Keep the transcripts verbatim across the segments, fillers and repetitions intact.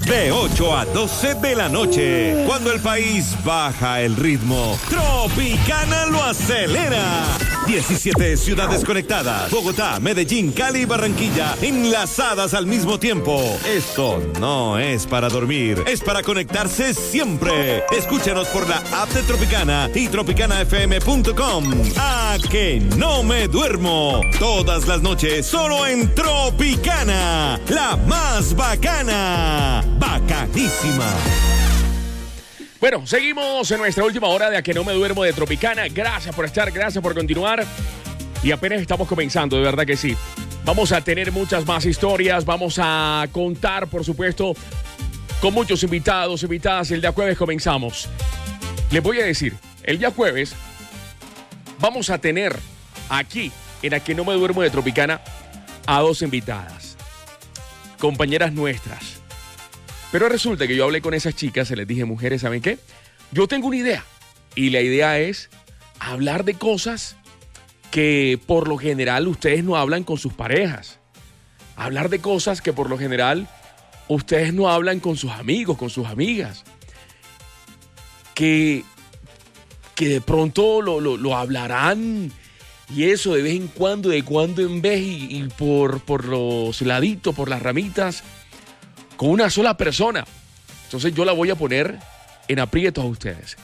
De ocho a doce de la noche, cuando el país baja el ritmo, Tropicana lo acelera. diecisiete ciudades conectadas, Bogotá, Medellín, Cali y Barranquilla, enlazadas al mismo tiempo. Esto no es para dormir, es para conectarse siempre. Escúchanos por la app de Tropicana y tropicana f m punto com. ¡A que no me duermo! Todas las noches, solo en Tropicana, la más bacana. Bacanísima. Bueno, seguimos en nuestra última hora de A que no me duermo de Tropicana. Gracias por estar, gracias por continuar. Y apenas estamos comenzando, de verdad que sí. Vamos a tener muchas más historias, vamos a contar, por supuesto, con muchos invitados, invitadas. El día jueves comenzamos. Les voy a decir, el día jueves vamos a tener aquí, en A que no me duermo de Tropicana, a dos invitadas, compañeras nuestras. Pero resulta que yo hablé con esas chicas, se les dije, mujeres, ¿saben qué? Yo tengo una idea. Y la idea es hablar de cosas que por lo general ustedes no hablan con sus parejas. Hablar de cosas que por lo general ustedes no hablan con sus amigos, con sus amigas. Que, que de pronto lo, lo, lo hablarán y eso de vez en cuando, de cuando en vez y, y por, por los laditos, por las ramitas, con una sola persona. Entonces yo la voy a poner en aprietos a ustedes.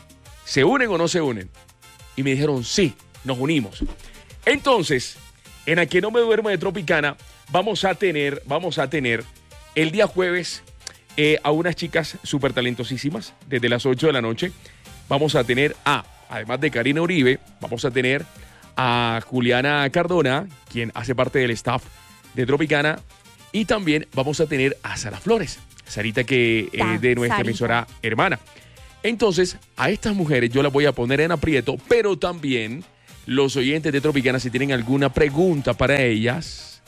¿Se unen o no se unen? Y me dijeron, sí, nos unimos. Entonces, en A que no me duermo de Tropicana, vamos a tener, vamos a tener el día jueves eh, a unas chicas súper talentosísimas, desde las ocho de la noche. Vamos a tener a, además de Karina Uribe, vamos a tener a Juliana Cardona, quien hace parte del staff de Tropicana. Y también vamos a tener a Sara Flores, Sarita, que es eh, de nuestra Sarita. Emisora hermana. Entonces, a estas mujeres yo las voy a poner en aprieto, pero también los oyentes de Tropicana, si tienen alguna pregunta para ellas,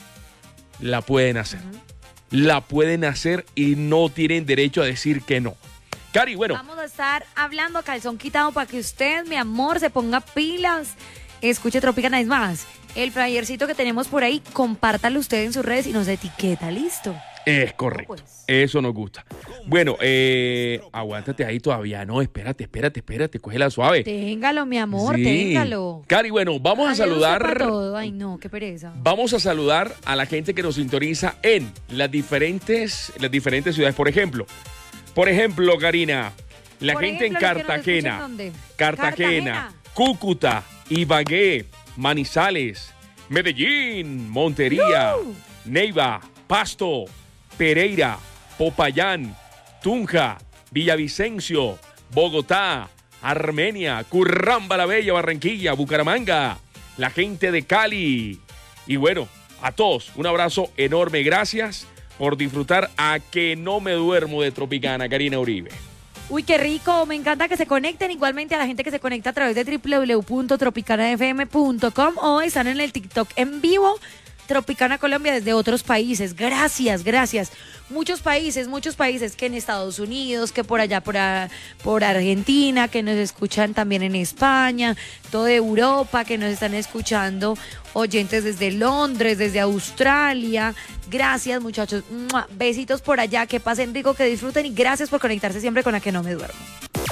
la pueden hacer. Uh-huh. La pueden hacer y no tienen derecho a decir que no. Cari, bueno. Vamos a estar hablando a calzón quitado para que usted, mi amor, se ponga pilas. Escuche Tropicana, es más, el flyercito que tenemos por ahí, compártalo usted en sus redes y nos etiqueta, ¿listo? Es correcto, pues. Eso nos gusta. Bueno, eh, aguántate ahí todavía, no, espérate, espérate, espérate, cógela suave. Téngalo, mi amor, sí. téngalo. Cari, bueno, vamos Ay, a saludar. Para todo. Ay, no, qué pereza. Vamos a saludar a la gente que nos sintoniza en las diferentes, las diferentes ciudades, por ejemplo. Por ejemplo, Karina, la por gente ejemplo, en Cartagena, ¿dónde? Cartagena, Cartagena, Cúcuta, Ibagué, Manizales, Medellín, Montería, uh. Neiva, Pasto, Pereira, Popayán, Tunja, Villavicencio, Bogotá, Armenia, Curramba la Bella, Barranquilla, Bucaramanga, la gente de Cali. Y bueno, a todos, un abrazo enorme. Gracias por disfrutar A que no me duermo de Tropicana, Karina Uribe. Uy, qué rico, me encanta que se conecten, igualmente a la gente que se conecta a través de doble u doble u doble u punto tropicana f m punto com o están en el TikTok en vivo, Tropicana Colombia desde otros países. Gracias, gracias. Muchos países, muchos países que en Estados Unidos, que por allá, por, a, por Argentina, que nos escuchan también en España, toda Europa, que nos están escuchando, oyentes desde Londres, desde Australia. Gracias, muchachos. ¡Mua! Besitos por allá, que pasen rico, que disfruten y gracias por conectarse siempre con A que no me duermo.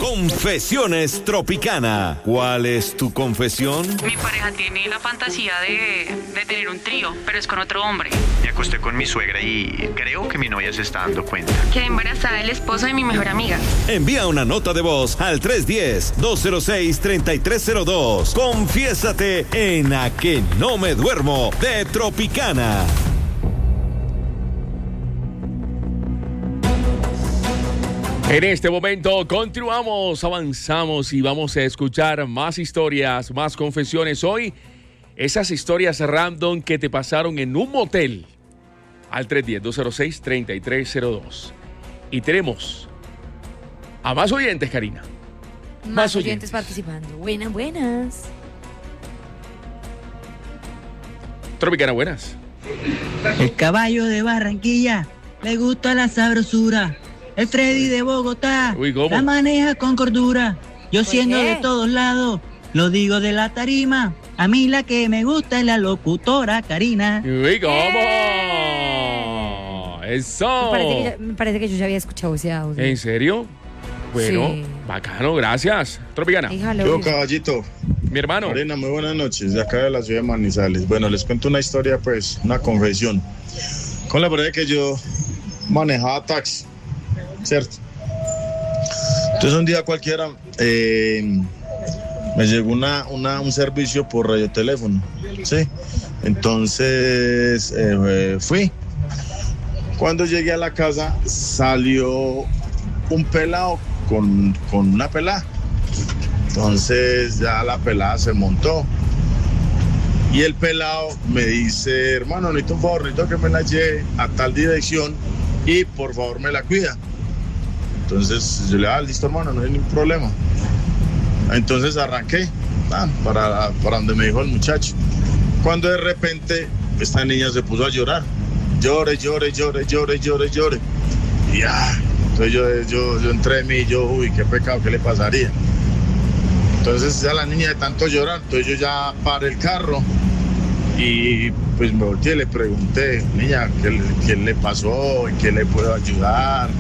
Confesiones Tropicana. ¿Cuál es tu confesión? Mi pareja tiene la fantasía de, de tener un trío, pero es con otro hombre. Me acosté con mi suegra y creo que mi novia se está dando cuenta. Quedé embarazada del esposo de mi mejor amiga. Envía una nota de voz al tres uno cero, dos cero seis, tres tres cero dos. Confiésate en A que no me duermo de Tropicana. En este momento continuamos, avanzamos y vamos a escuchar más historias, más confesiones. Hoy, esas historias random que te pasaron en un motel. Al tres uno cero, dos cero seis, tres tres cero dos. Y tenemos a más oyentes, Karina. Más, más oyentes. oyentes participando. Buenas, buenas. Tropicana, buenas. El caballo de Barranquilla le gusta la sabrosura. El Freddy de Bogotá Uy, ¿cómo? La maneja con cordura. Yo siendo de todos lados, lo digo de la tarima. A mí la que me gusta es la locutora Karina. Uy, ¿cómo? Eso. Me parece, que, me parece que yo ya había escuchado ese audio. ¿En serio? Bueno, Sí. bacano, gracias. Tropicana. Híjalo. Yo, caballito. Mi hermano. Marina, muy buenas noches, de acá de la ciudad de Manizales. Bueno, les cuento una historia, pues, una confesión. Con la verdad que yo manejaba taxi, ¿cierto? Entonces un día cualquiera eh, me llegó una, una, un servicio por radioteléfono, ¿sí? Entonces eh, fui. Cuando llegué a la casa salió un pelado con, con una pelada. Entonces ya la pelada se montó. Y el pelado me dice, hermano, necesito un favor, necesito que me la lleve a tal dirección y por favor me la cuida. Entonces yo le dije, ah, listo hermano, no hay ningún problema. Entonces arranqué ah, para, para donde me dijo el muchacho. Cuando de repente esta niña se puso a llorar. Llore, llore, llore, llore, llore, llore. Y ah, entonces yo, yo, yo entré en mí y yo, uy, qué pecado, ¿qué le pasaría? Entonces ya la niña de tanto llorar, entonces yo ya paré el carro y pues me volteé y le pregunté, niña, ¿qué, qué le pasó? ¿En qué le puedo ayudar?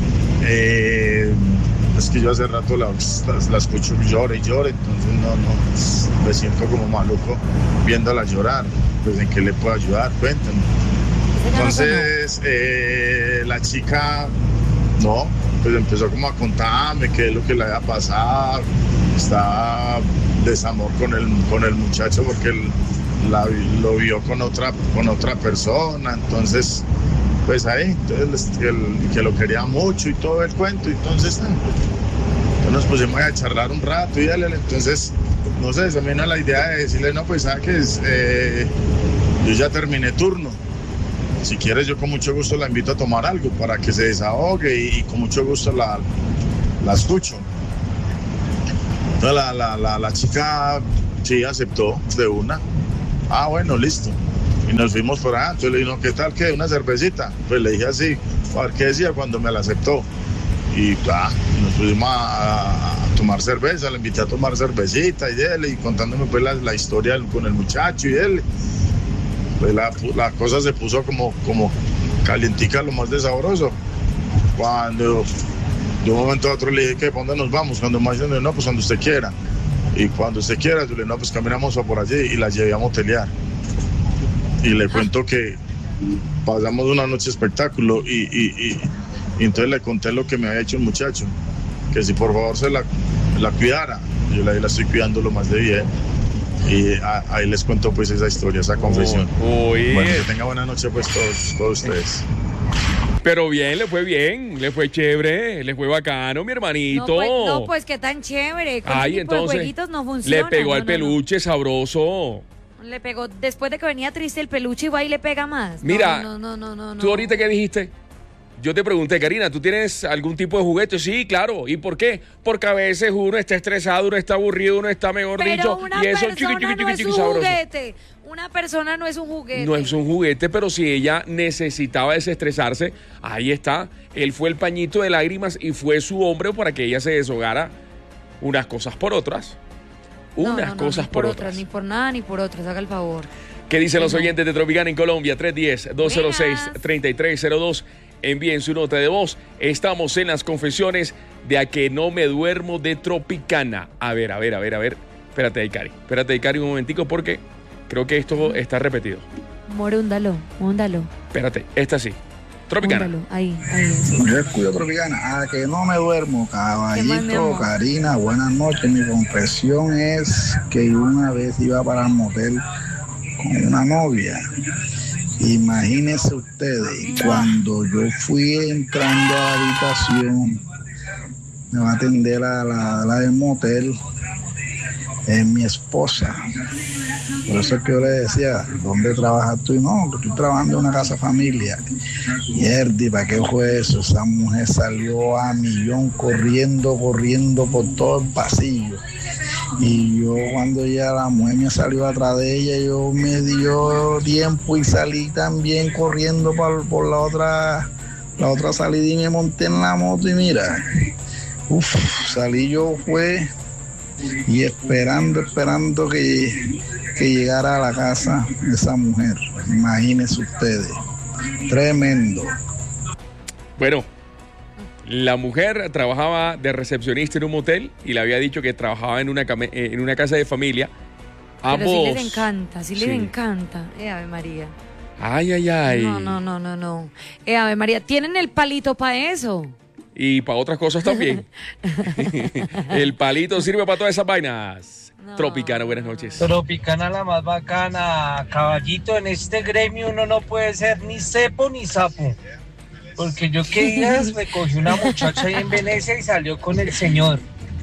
Eh, es que yo hace rato la, la, la escucho llorar y llorar, entonces no, no, me siento como maluco viéndola llorar. Pues ¿en qué le puedo ayudar? Cuéntame. Entonces eh, la chica, no, pues empezó como a contarme qué es lo que le había pasado. Estaba desamor con el, con el muchacho porque él la, lo vio con otra, con otra persona, entonces pues ahí, entonces que, que lo quería mucho y todo el cuento, entonces, entonces nos pusimos a charlar un rato y dale, entonces no sé, se me vino la idea de decirle, no pues sabes que eh, yo ya terminé turno, si quieres yo con mucho gusto la invito a tomar algo para que se desahogue y, y con mucho gusto la, la escucho. La, la, la, la chica sí aceptó de una. Ah, bueno, listo. Y nos fuimos por allá. Entonces le dije, no, ¿qué tal? ¿Qué? ¿Una cervecita? Pues le dije así, a ver qué decía cuando me la aceptó. Y ah, nos pusimos a, a tomar cerveza, le invité a tomar cervecita y él, y contándome pues la, la historia con el muchacho y él. Pues la, la cosa se puso como, como calientica, lo más de sabroso. Cuando de un momento a otro le dije, ¿qué? ¿Para dónde nos vamos? Cuando me dicen, no, pues cuando usted quiera. Y cuando usted quiera, yo le dije, no, pues caminamos a por allí y la llevé a motelear. Y le cuento que pasamos una noche espectáculo y, y, y, y entonces le conté lo que me había hecho el muchacho, que si por favor se la, la cuidara. Yo la, la estoy cuidando lo más de bien. Y a, ahí les cuento pues esa historia, esa confesión. Oh, bueno, que tenga buena noche pues todos, todos ustedes. Pero bien, le fue bien, le fue chévere, le fue bacano, mi hermanito. No, pues, no, pues qué tan chévere. Con Ay, ese tipo entonces, de jueguitos no funciona. le pegó no, al no, peluche no. sabroso. Le pegó, después de que venía triste el peluche y va y le pega más. Mira, no, no, no, no, no, ¿tú no. ahorita qué dijiste? Yo te pregunté, Karina, ¿tú tienes algún tipo de juguete? Sí, claro. ¿Y por qué? Porque a veces uno está estresado, uno está aburrido, uno está, mejor Pero dicho, una y eso persona chiqui, chiqui, no chiqui, es chiqui, un sabroso. juguete. Una persona no es un juguete. No es un juguete, pero si ella necesitaba desestresarse, ahí está. Él fue el pañito de lágrimas y fue su hombre para que ella se deshogara unas cosas por otras. No, Unas no, no, cosas ni por, por otras. Ni por nada ni por otras, haga el favor. ¿Qué dicen los No. oyentes de Tropicana en Colombia? tres uno cero, dos cero seis, tres tres cero dos. Envíen su nota de voz. Estamos en las confesiones de A que no me duermo de Tropicana. A ver, a ver, a ver, a ver. Espérate ahí, Cari. Espérate ahí, Cari, un momentico porque creo que esto está repetido. More, húndalo, húndalo. Espérate, esta sí. Tropicana. Húndalo, ahí, ahí. Yo escucho Tropicana, a que no me duermo, ¿Qué más, mi caballito, amor? Karina, buenas noches. Mi confesión es que una vez iba para el motel con una novia. Imagínense ustedes, cuando yo fui entrando a la habitación, me va a atender a la, la del motel, es mi esposa. Por eso es que yo le decía, ¿dónde trabajas tú? Y no, que estoy trabajando en una casa familia. Y Erdi, ¿para qué fue eso? Esa mujer salió a millón corriendo, corriendo por todo el pasillo. Y yo cuando ya la mujer me salió atrás de ella, yo me dio tiempo y salí también corriendo por, por la otra la otra salida y me monté en la moto y mira, uff, salí yo fue y esperando, esperando que, que llegara a la casa esa mujer. Imagínense ustedes, tremendo. Bueno, la mujer trabajaba de recepcionista en un motel y le había dicho que trabajaba en una, came- en una casa de familia. Ambos... Pero sí les encanta, sí, Sí. les encanta. Eh, Ave María. Ay, ay, ay. No, no, no, no, no. Eh, Ave María, ¿tienen el palito para eso? Y para otras cosas también. El palito sirve para todas esas vainas. No. Tropicana, buenas noches. Tropicana la más bacana, caballito, en este gremio uno no puede ser ni cepo ni sapo. Porque yo que días recogí una muchacha ahí en Venecia y salió con el señor.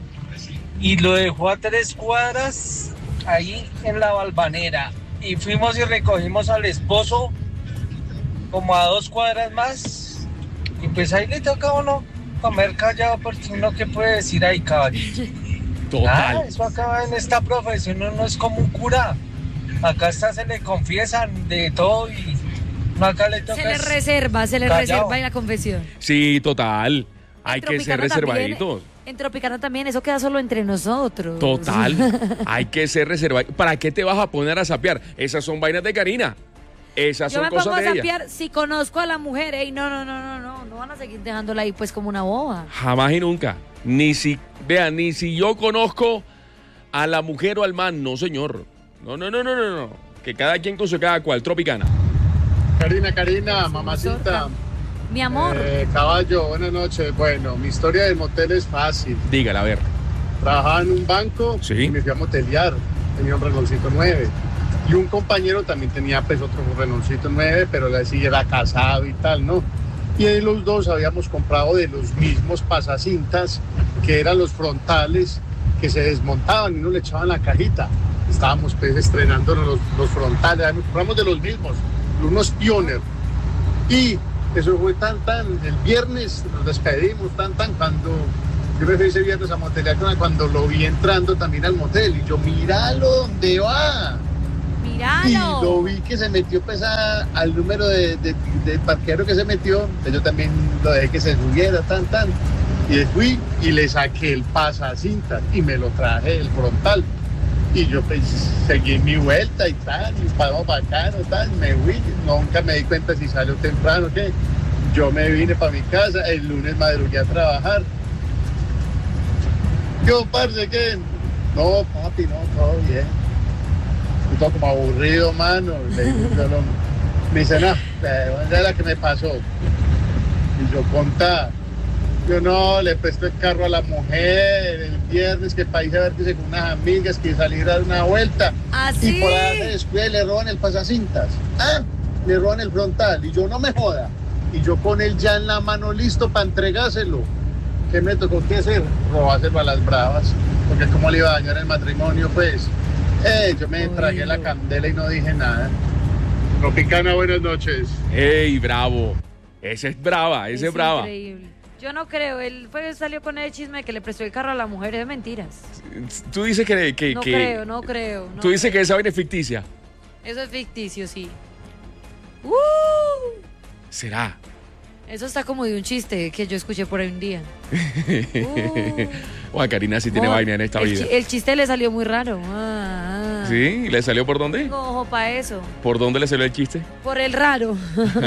Y lo dejó a tres cuadras ahí en la Valvanera. Y fuimos y recogimos al esposo como a dos cuadras más. Y pues ahí le toca a uno comer callado porque uno que puede decir ahí, caballito. Total. Ah, eso acaba en esta profesión, no, no es como un cura. Acá hasta se le confiesan de todo y no acá le toca. Se le es reserva, se le callado. reserva en la confesión. Sí, total. Hay que ser Tropicana también- reservaditos. En Tropicana también, eso queda solo entre nosotros. Total. Hay que ser reservaditos. ¿Para qué te vas a poner a sapear? Esas son vainas de Karina. Esas Yo son me pongo cosas a de ella. sapear si conozco a la mujer. Ey, no, no, no, no, no. No van a seguir dejándola ahí pues como una boba. Jamás y nunca. Ni si, vean, ni si yo conozco a la mujer o al man. No, señor. No, no, no, no, no, no. Que cada quien con su cada cual. Tropicana. Karina, Karina, mamacita. Mi amor. Eh, caballo, buenas noches. Bueno, mi historia del motel es fácil. Dígala, a ver. Trabajaba en un banco Sí. y me fui a motelear. Tenía un Renaultcito nueve. Y un compañero también tenía pues otro Renaultcito nueve, pero así era casado y tal, ¿no? Y ahí los dos habíamos comprado de los mismos pasacintas, que eran los frontales, que se desmontaban y uno le echaban la cajita. Estábamos pues estrenando los, los frontales, compramos de los mismos, unos Pioneer. Y eso fue tan, tan, el viernes nos despedimos, tan, tan, cuando yo me fui ese viernes a motelear, cuando lo vi entrando también al motel, y yo, míralo, ¿dónde va? Y lo Míralo. vi que se metió pues a- al número de, de, de parqueadero que se metió, entonces yo también lo dejé que se subiera, tan, tan, y fui y le saqué el pasacintas y me lo traje del frontal. Y yo pues seguí mi vuelta y tal, y paramos bacano, tal, me fui, nunca me di cuenta si salió temprano o qué. Yo me vine para mi casa, el lunes madrugué a trabajar. Yo, parce, ¿qué? No, papi, no, todo bien. Yo todo como aburrido, mano. Le digo yo al hombre. Me dice, no, esa es la que me pasó. Y yo, contá. Yo no, le presto el carro a la mujer el viernes, que para irse a verse con unas amigas, que salir a dar una vuelta. ¿Así? Y por ahí se descuida y le roban el pasacintas. Ah, le roban el frontal. Y yo, no me joda. Y yo con él ya en la mano listo para entregárselo. ¿Qué me tocó que hacer? Robárselo a las bravas. Porque como le iba a dañar el matrimonio, pues. Eh, yo me tragué la candela y no dije nada. Tropicana, buenas noches. ¡Ey, bravo! Ese es brava, ese es, Es brava. increíble. Yo no creo, él fue, salió con el chisme de que le prestó el carro a la mujer, es mentiras. Tú dices que... que, No que- creo, no creo. no Tú dices creo. que esa vaina es ficticia. Eso es ficticio, sí. ¡Uh! ¿Será? Eso está como de un chiste que yo escuché por ahí un día. Uh. Juan Karina sí tiene No, vaina en esta el vida. chi- el chiste le salió muy raro. Ah, ah. ¿Sí? ¿Le salió por dónde? Tengo ojo para eso. ¿Por dónde le salió el chiste? Por el raro.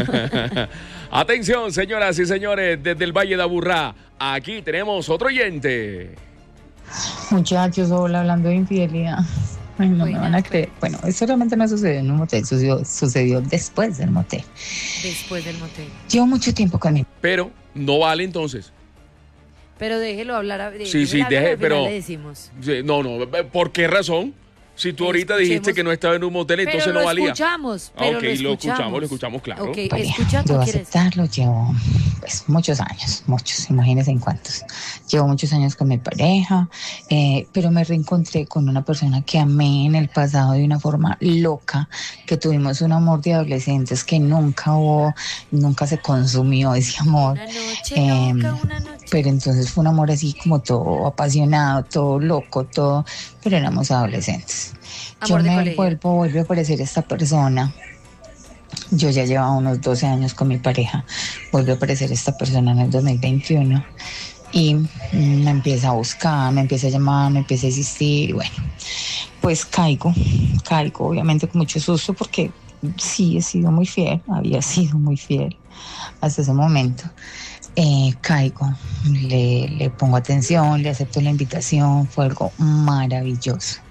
Atención, señoras y señores, desde el Valle de Aburrá, aquí tenemos otro oyente. Muchachos, hola, hablando de infidelidad. Ay, no me van a pues. creer. Bueno, eso realmente no sucedió en un motel, sucedió, sucedió después del motel. Después del motel. Llevo mucho tiempo con mi... Pero no vale entonces. Pero déjelo hablar. a- Sí, sí, déjelo hablar, deje, al final pero... le decimos. Sí, no, no, ¿por qué razón? Si tú ahorita dijiste Escuchemos. que no estaba en un motel, entonces pero no lo valía. escuchamos, Ah, pero ok, lo lo escuchamos, escuchamos. lo escuchamos, claro. Ok, Vale, escucha, tú debo quieres. aceptarlo, llevo pues muchos años, muchos, imagínense en cuántos. Llevo muchos años con mi pareja, eh, pero me reencontré con una persona que amé en el pasado de una forma loca, que tuvimos un amor de adolescentes que nunca hubo, nunca se consumió ese amor. Una noche Eh, loca, una noche. Pero entonces fue un amor así como todo apasionado, todo loco, todo, pero éramos adolescentes. Amor Yo de me colegio. vuelvo, vuelve a aparecer esta persona. Yo ya llevaba unos doce años con mi pareja. Vuelve a aparecer esta persona en el dos mil veintiuno y me empieza a buscar, me empieza a llamar, me empieza a insistir. Y bueno, pues caigo, caigo obviamente con mucho susto porque sí he sido muy fiel, había sido muy fiel hasta ese momento. eh, caigo, le, le pongo atención, le acepto la invitación, fue algo maravilloso.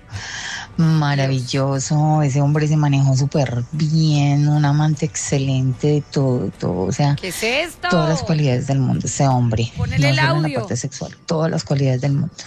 Maravilloso, ese hombre se manejó súper bien, un amante excelente de todo, todo, o sea, ¿qué es esto? todas las cualidades del mundo, ese hombre, Ponele no el solo en la audio. parte sexual, todas las cualidades del mundo.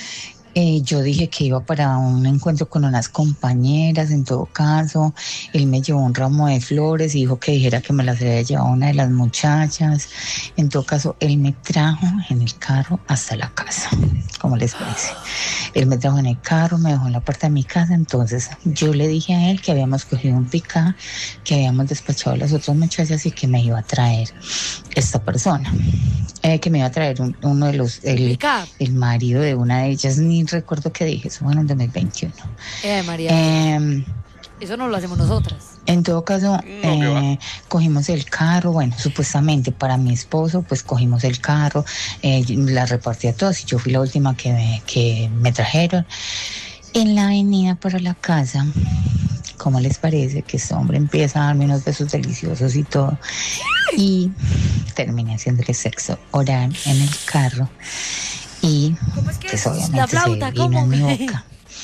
Eh, yo dije que iba para un encuentro con unas compañeras, en todo caso, él me llevó un ramo de flores y dijo que dijera que me las había llevado una de las muchachas. En todo caso, él me trajo en el carro hasta la casa, ¿cómo les parece? Él me trajo en el carro, me dejó en la puerta de mi casa, entonces yo le dije a él que habíamos cogido un pick-up, que habíamos despachado a las otras muchachas y que me iba a traer esta persona. Eh, que me iba a traer un, uno de los, el, el marido de una de ellas, ni recuerdo qué dije, eso fue en el dos mil veintiuno. Eh, María. Eh, Eso no lo hacemos nosotras. en todo caso, eh, cogimos el carro, bueno, supuestamente para mi esposo, pues cogimos el carro, eh, la repartí a todos y yo fui la última que me, que me trajeron. En la avenida para la casa, ¿cómo les parece que este hombre empieza a darme unos besos deliciosos y todo? Y terminé haciéndole sexo oral en el carro. Y pues obviamente la flauta, se vino ¿cómo? en mi boca.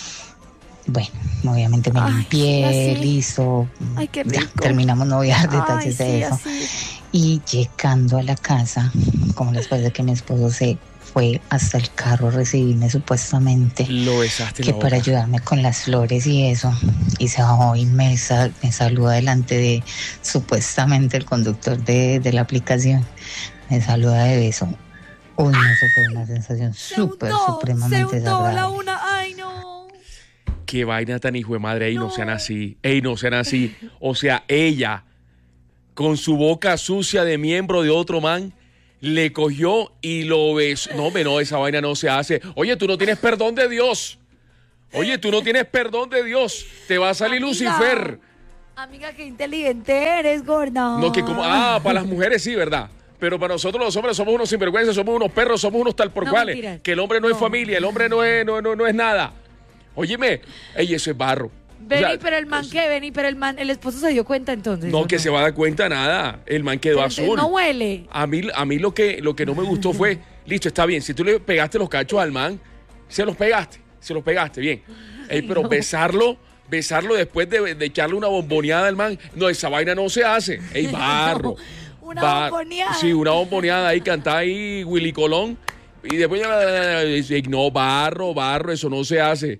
Bueno, obviamente me Ay, limpié, así. listo. Ay, qué Ya, rico. terminamos, no voy a dar detalles Ay, de sí, eso. así. Y llegando a la casa, como les parece que mi esposo se fue hasta el carro a recibirme supuestamente, Lo besaste en que la para boca. ayudarme con las flores y eso, y se bajó y me, sa- me saluda delante de supuestamente el conductor de, de la aplicación, me saluda de beso. Uy, no, eso fue una sensación súper, Se supremamente untó la desagradable. una. Ay, no. Qué vaina tan hijo de madre, ey, no sean así, ey, no sean así. O sea, ella, con su boca sucia de miembro de otro man, le cogió y lo besó. No, hombre, no, esa vaina no se hace. Oye, tú no tienes perdón de Dios. Oye, tú no tienes perdón de Dios. Te va a salir Amiga. Lucifer. Amiga, qué inteligente eres, gorda. No, que como, ah, para las mujeres sí, ¿verdad? Pero para nosotros los hombres somos unos sinvergüenzas, somos unos perros, somos unos tal por No, cuales. mentira. Que el hombre no, es No. familia, el hombre no es, no, no, no es nada. Óyeme, ey, eso es barro. Vení, O sea, pero el man, ¿qué? Vení, pero el man, el esposo se dio cuenta entonces. No, ¿o que se va a dar cuenta nada. El man quedó Pero azul. no huele. A mí, a mí lo que, lo que no me gustó fue, listo, está bien, si tú le pegaste los cachos al man, se los pegaste, se los pegaste, bien. Ey, pero no. besarlo, besarlo después de, de echarle una bomboneada al man, no, esa vaina no se hace. Ey, barro. Una Bar- bomboneada. Sí, una bomboneada ahí, cantada ahí, Willy Colón. Y después, no, barro, barro, eso no se hace.